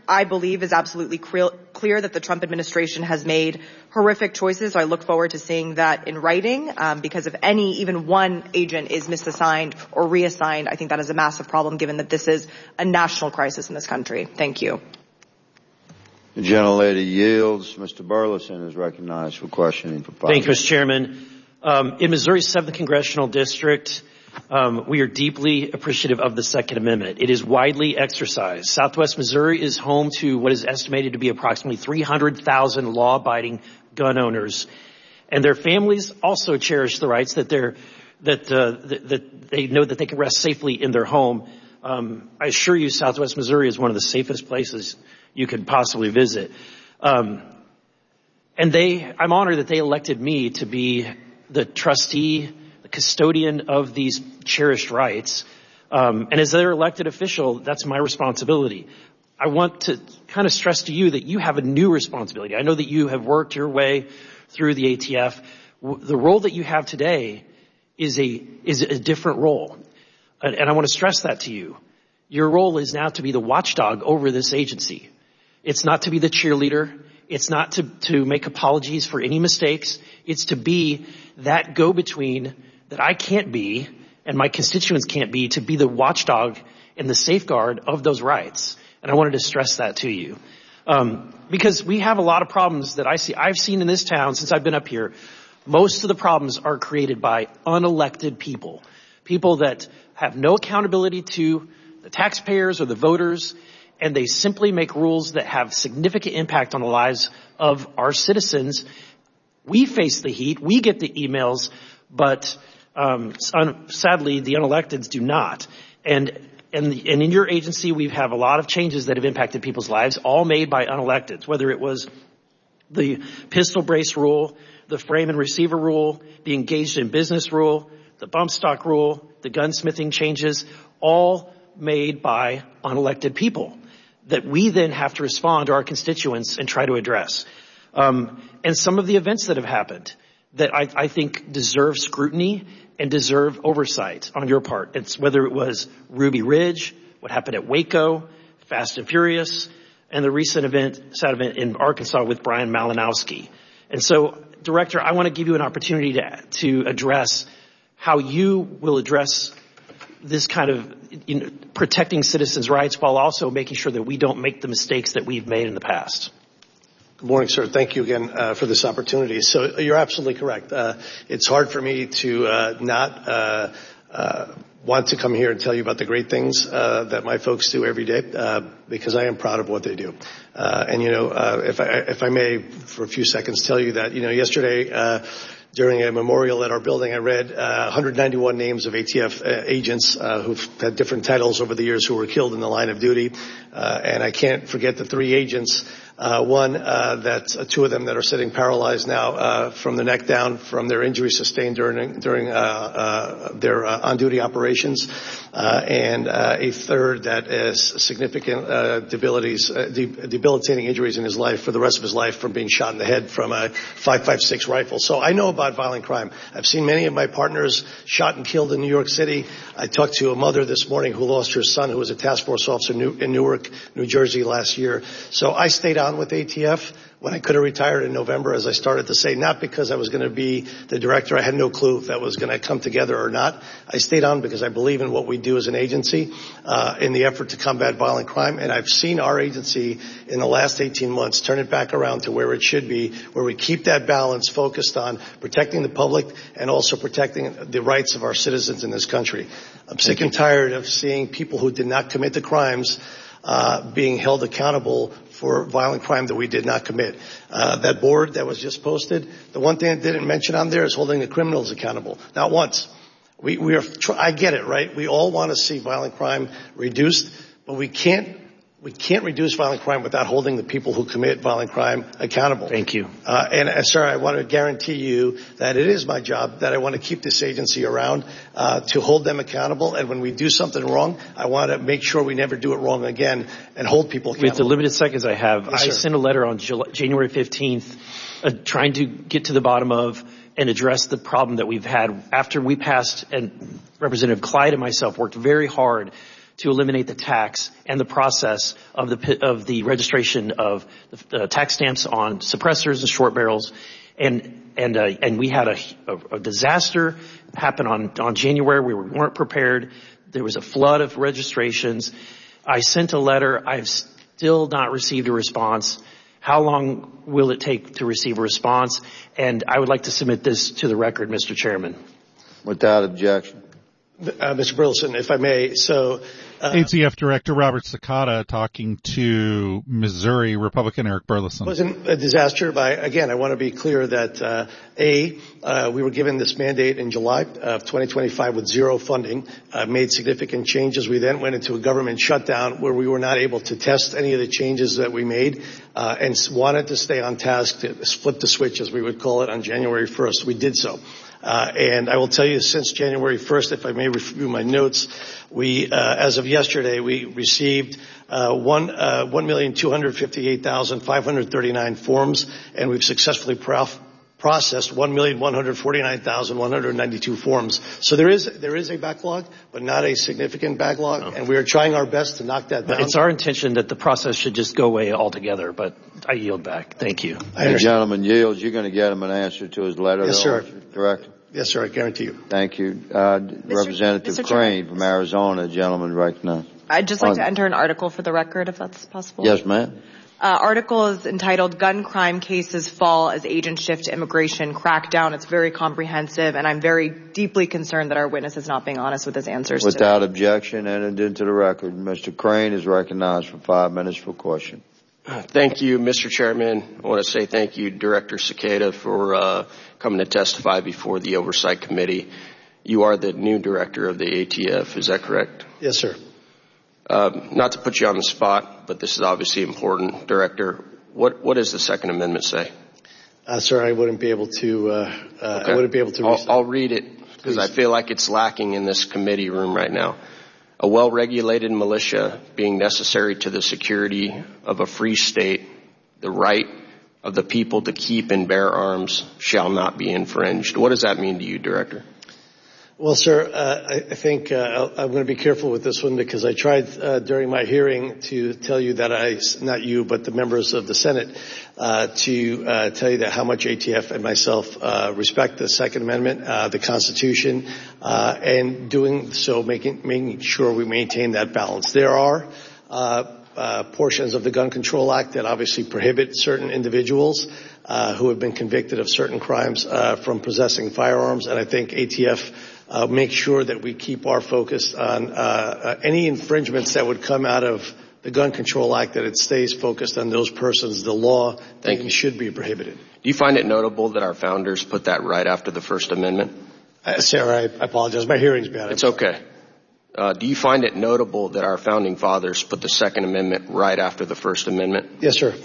I believe is absolutely clear that the Trump administration has made horrific choices. So I look forward to seeing that in writing, because if even one agent is misassigned or reassigned, I think that is a massive problem given that this is a national crisis in this country. Thank you. The gentlelady yields. Mr. Burleson is recognized for questioning for 5 minutes. Thank you, Mr. Chairman. In Missouri's 7th Congressional District, we are deeply appreciative of the Second Amendment. It is widely exercised. Southwest Missouri is home to what is estimated to be approximately 300,000 law-abiding gun owners, and their families also cherish the rights that they know that they can rest safely in their home. I assure you, Southwest Missouri is one of the safest places you could possibly visit. I'm honored that they elected me to be the trustee, the custodian of these cherished rights. And as their elected official, that's my responsibility. I want to kind of stress to you that you have a new responsibility. I know that you have worked your way through the ATF. The role that you have today is a different role. And I want to stress that to you. Your role is now to be the watchdog over this agency. It's not to be the cheerleader. It's not to make apologies for any mistakes. It's to be that go-between that I can't be and my constituents can't be, to be the watchdog and the safeguard of those rights. And I wanted to stress that to you. Because we have a lot of problems that I've seen in this town since I've been up here. Most of the problems are created by unelected people. People that have no accountability to the taxpayers or the voters, and they simply make rules that have significant impact on the lives of our citizens. We face the heat, we get the emails, but sadly the unelecteds do not. And in your agency, we have a lot of changes that have impacted people's lives, all made by unelecteds, whether it was the pistol brace rule, the frame and receiver rule, the engaged in business rule, the bump stock rule, the gunsmithing changes, all made by unelected people that we then have to respond to our constituents and try to address. And some of the events that have happened that I think deserve scrutiny and deserve oversight on your part. It's whether it was Ruby Ridge, what happened at Waco, Fast and Furious, and the recent sad event in Arkansas with Brian Malinowski. And so, Director, I want to give you an opportunity to address how you will address this kind of protecting citizens' rights while also making sure that we don't make the mistakes that we've made in the past. Good morning, sir. Thank you again for this opportunity. So you're absolutely correct. It's hard for me to not want to come here and tell you about the great things that my folks do every day because I am proud of what they do. If I may, for a few seconds, tell you that yesterday. During a memorial at our building, I read 191 names of ATF agents who've had different titles over the years who were killed in the line of duty. And I can't forget the 3 agents. That's 2 of them that are sitting paralyzed now from the neck down from their injuries sustained during their on-duty operations, and a 3rd that has significant debilitating injuries in his life for the rest of his life from being shot in the head from a 5.56 rifle. So I know about violent crime. I've seen many of my partners shot and killed in New York City. I talked to a mother this morning who lost her son, who was a task force officer in Newark, New Jersey last year. So I stayed on with ATF when I could have retired in November, as I started to say, not because I was going to be the director. I had no clue if that was going to come together or not. I stayed on because I believe in what we do as an agency in the effort to combat violent crime. And I've seen our agency in the last 18 months turn it back around to where it should be, where we keep that balance focused on protecting the public and also protecting the rights of our citizens in this country. I'm sick and tired of seeing people who did not commit the crimes being held accountable for violent crime that we did not commit. That board that was just posted, the one thing I didn't mention on there is holding the criminals accountable. Not once. I get it, right? We all want to see violent crime reduced, but we can't reduce violent crime without holding the people who commit violent crime accountable. Thank you. Sir, I want to guarantee you that it is my job, that I want to keep this agency around to hold them accountable. And when we do something wrong, I want to make sure we never do it wrong again and hold people accountable. With the limited seconds I have, yes, I sent a letter on January 15th trying to get to the bottom of and address the problem that we've had after we passed, and Representative Clyde and myself worked very hard to eliminate the tax and the process of the registration of the tax stamps on suppressors and short barrels. And we had a disaster happen on January. We weren't prepared. There was a flood of registrations. I sent a letter. I've still not received a response. How long will it take to receive a response? And I would like to submit this to the record, Mr. Chairman. Without objection. Mr. Burleson, if I may, ATF Director Robert Sakata talking to Missouri Republican Eric Burleson. It wasn't a disaster, but again, I want to be clear that, we were given this mandate in July of 2025 with zero funding, made significant changes. We then went into a government shutdown where we were not able to test any of the changes that we made, and wanted to stay on task to flip the switch, as we would call it, on January 1st. We did so. And I will tell you, since January 1st, if I may review my notes, we, as of yesterday, we received 1,258,539 forms, and we've successfully processed 1,149,192 forms. So there is a backlog, but not a significant backlog, and we are trying our best to knock that down. It's our intention that the process should just go away altogether, but I yield back. Thank you. The gentleman yields. You're going to get him an answer to his letter, yes, sir. Director? Yes, sir, I guarantee you. Thank you. Representative Crane from Arizona, gentleman recognized. I'd just like to enter an article for the record, if that's possible. Yes, ma'am. Article is entitled Gun Crime Cases Fall as Agents Shift to Immigration Crackdown. It's very comprehensive, and I'm very deeply concerned that our witness is not being honest with his answers. Without objection, entered into the record. Mr. Crane is recognized for 5 minutes for question. Thank you, Mr. Chairman. I want to say thank you, Director Sakata, for coming to testify before the Oversight Committee. You are the new director of the ATF, is that correct? Yes, sir. Not to put you on the spot, but this is obviously important. Director, what does the Second Amendment say? Sir, I wouldn't be able to, okay. I wouldn't be able to. I'll read it because I feel like it's lacking in this committee room right now. A well-regulated militia being necessary to the security of a free state, the right of the people to keep and bear arms shall not be infringed. What does that mean to you, Director? Well, sir, I think I'm going to be careful with this one because I tried during my hearing to tell you that not you, but the members of the Senate, to tell you that how much ATF and myself respect the Second Amendment, the Constitution, and doing so, making sure we maintain that balance. There are portions of the Gun Control Act that obviously prohibit certain individuals who have been convicted of certain crimes from possessing firearms, and I think ATF make sure that we keep our focus on any infringements that would come out of the Gun Control Act, that it stays focused on those persons. The law should be prohibited. Do you find it notable that our founders put that right after the First Amendment? Sarah, I apologize. My hearing's bad. It's okay. Do you find it notable that our founding fathers put the Second Amendment right after the First Amendment? Yes, sir.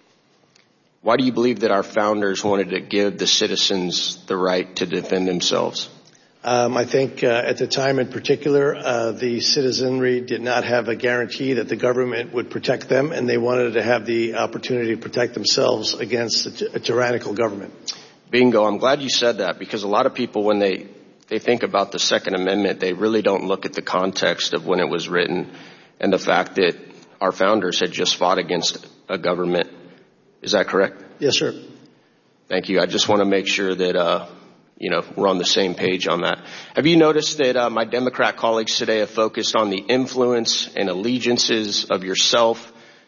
Why do you believe that our founders wanted to give the citizens the right to defend themselves? I think at the time in particular, the citizenry did not have a guarantee that the government would protect them, and they wanted to have the opportunity to protect themselves against a tyrannical government. Bingo. I'm glad you said that, because a lot of people, when they think about the Second Amendment, they really don't look at the context of when it was written and the fact that our founders had just fought against a government. Is that correct? Yes, sir. Thank you. I just want to make sure that we're on the same page on that. Have you noticed that my Democrat colleagues today have focused on the influence and allegiances of yourself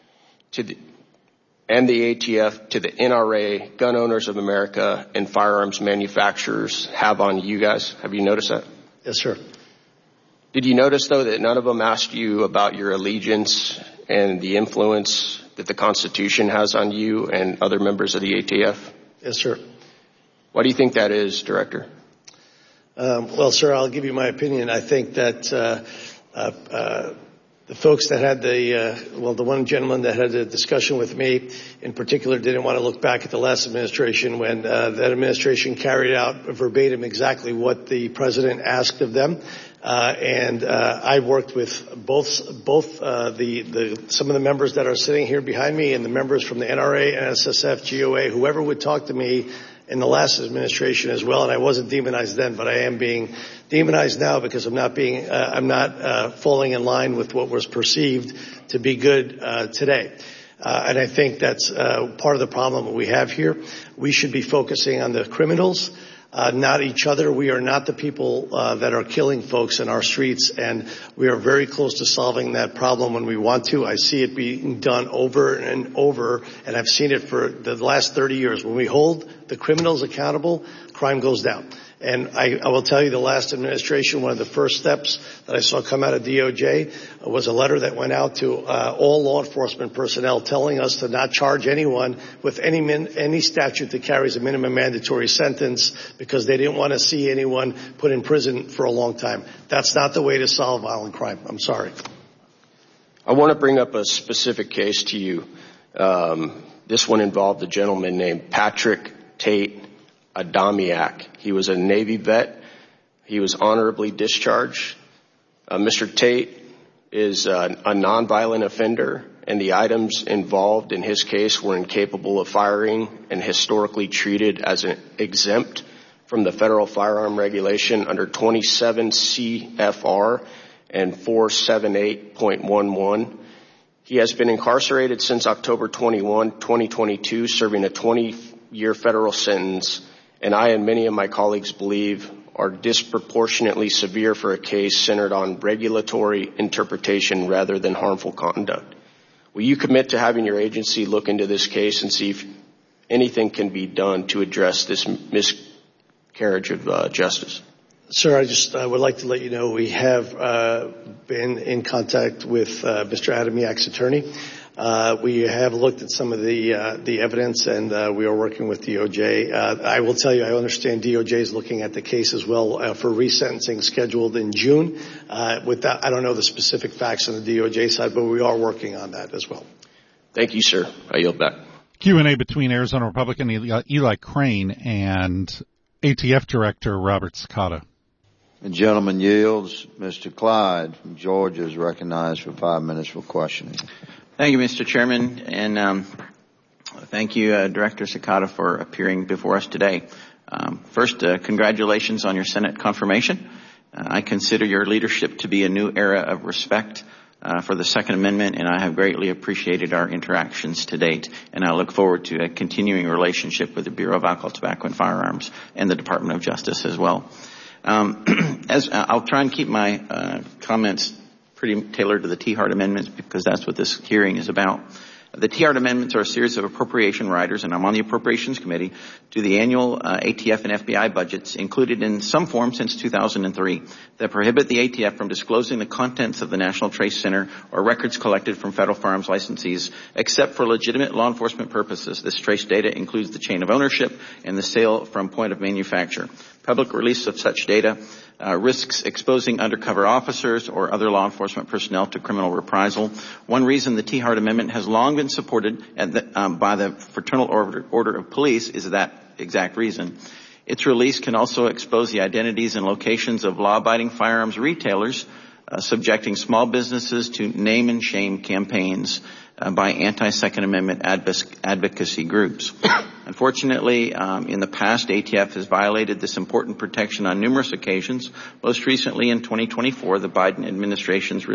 and the ATF to the NRA, Gun Owners of America, and firearms manufacturers have on you guys? Have you noticed that? Yes, sir. Did you notice, though, that none of them asked you about your allegiance and the influence that the Constitution has on you and other members of the ATF? Yes, sir. Why do you think that is, Director? Well, sir, I'll give you my opinion. I think that the folks that had the one gentleman that had a discussion with me in particular didn't want to look back at the last administration when that administration carried out verbatim exactly what the president asked of them. And I worked with both some of the members that are sitting here behind me and the members from the NRA, NSSF, GOA, whoever would talk to me in the last administration as well, and I wasn't demonized then, but I am being demonized now because I'm not falling in line with what was perceived to be good today. And I think that's part of the problem we have here. We should be focusing on the criminals, not each other. We are not the people that are killing folks in our streets, and we are very close to solving that problem when we want to. I see it being done over and over, and I've seen it for the last 30 years. When we hold the criminals accountable, crime goes down. And I will tell you, the last administration, one of the first steps that I saw come out of DOJ was a letter that went out to all law enforcement personnel telling us to not charge anyone with any statute that carries a minimum mandatory sentence because they didn't want to see anyone put in prison for a long time. That's not the way to solve violent crime. I'm sorry. I want to bring up a specific case to you. This one involved a gentleman named Patrick Tate Adamiak. He was a Navy vet. He was honorably discharged. Mr. Tate is a nonviolent offender, and the items involved in his case were incapable of firing and historically treated as an exempt from the federal firearm regulation under 27 CFR and 478.11. He has been incarcerated since October 21, 2022, serving a 20-year federal sentence, and I and many of my colleagues believe are disproportionately severe for a case centered on regulatory interpretation rather than harmful conduct. Will you commit to having your agency look into this case and see if anything can be done to address this miscarriage of justice? Sir, I would like to let you know we have been in contact with Mr. Adamiak's attorney. We have looked at some of the evidence, and we are working with DOJ. I will tell you, I understand DOJ is looking at the case as well for resentencing scheduled in June. With that, I don't know the specific facts on the DOJ side, but we are working on that as well. Thank you, sir. I yield back. Q&A between Arizona Republican Eli Crane and ATF Director Robert Sakata. The gentleman yields. Mr. Clyde from Georgia is recognized for 5 minutes for questioning. Thank you, Mr. Chairman, and thank you, Director Sakata, for appearing before us today. First, congratulations on your Senate confirmation. I consider your leadership to be a new era of respect for the Second Amendment, and I have greatly appreciated our interactions to date, and I look forward to a continuing relationship with the Bureau of Alcohol, Tobacco, and Firearms and the Department of Justice as well. As I'll try and keep my comments pretty tailored to the T-Hart amendments because that's what this hearing is about. The T-Hart amendments are a series of appropriation riders, and I'm on the Appropriations Committee, to the annual ATF and FBI budgets included in some form since 2003 that prohibit the ATF from disclosing the contents of the National Trace Center or records collected from federal firearms licensees except for legitimate law enforcement purposes. This trace data includes the chain of ownership and the sale from point of manufacture. Public release of such data risks exposing undercover officers or other law enforcement personnel to criminal reprisal. One reason the T-Hart Amendment has long been supported by the Fraternal Order of Police is that exact reason. Its release can also expose the identities and locations of law-abiding firearms retailers, subjecting small businesses to name-and-shame campaigns by anti-Second Amendment advocacy groups. Unfortunately, in the past, ATF has violated this important protection on numerous occasions. Most recently, in 2024, the Biden administration's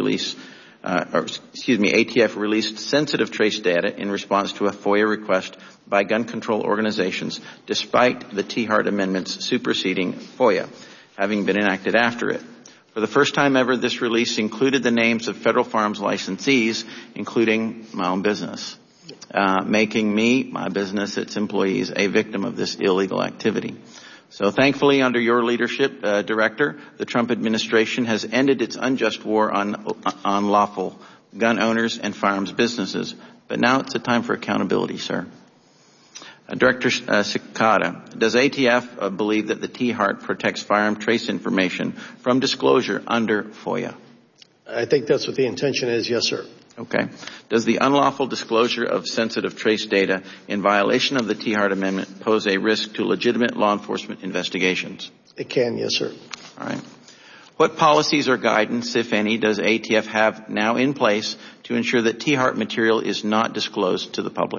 ATF released sensitive trace data in response to a FOIA request by gun control organizations, despite the T-Hart Amendment's superseding FOIA, having been enacted after it. For the first time ever, this release included the names of federal firearms licensees, including my own business, making me, my business, its employees, a victim of this illegal activity. So thankfully, under your leadership, Director, the Trump administration has ended its unjust war on lawful gun owners and firearms businesses. But now it's a time for accountability, sir. Director Sakata, does ATF believe that the T-Hart protects firearm trace information from disclosure under FOIA? I think that's what the intention is, yes, sir. Okay. Does the unlawful disclosure of sensitive trace data in violation of the T-Hart Amendment pose a risk to legitimate law enforcement investigations? It can, yes, sir. All right. What policies or guidance, if any, does ATF have now in place to ensure that T-Hart material is not disclosed to the public?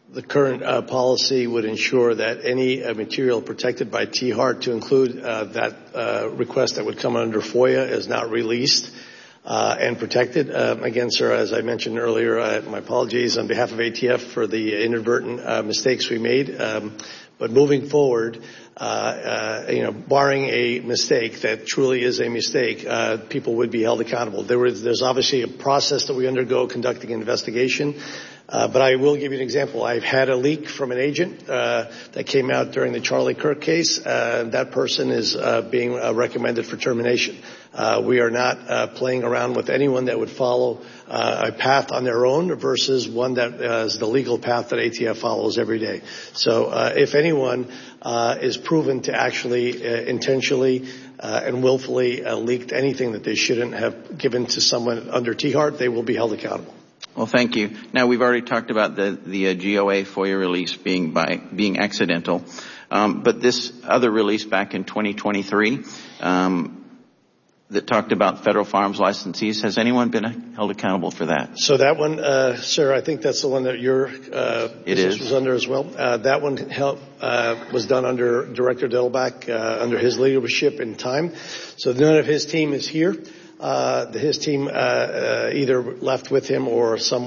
The current policy would ensure that any material protected by THART, to include that request that would come under FOIA, is not released and protected. Again, sir, as I mentioned earlier, my apologies on behalf of ATF for the inadvertent mistakes we made. But moving forward, barring a mistake that truly is a mistake, people would be held accountable. There's obviously a process that we undergo conducting an investigation. But I will give you an example. I've had a leak from an agent that came out during the Charlie Kirk case. That person is being recommended for termination. We are not playing around with anyone that would follow a path on their own versus one that is the legal path that ATF follows every day. So if anyone is proven to actually intentionally and willfully leaked anything that they shouldn't have given to someone under THART, they will be held accountable. Well, thank you. Now, we've already talked about the GOA FOIA release being accidental. But this other release back in 2023 that talked about federal firearms licensees, has anyone been held accountable for that? So that one, sir, I think that's the one that your business was under as well. That one was done under Director Delbach, under his leadership and time. So none of his team is here. His team either left with him or someone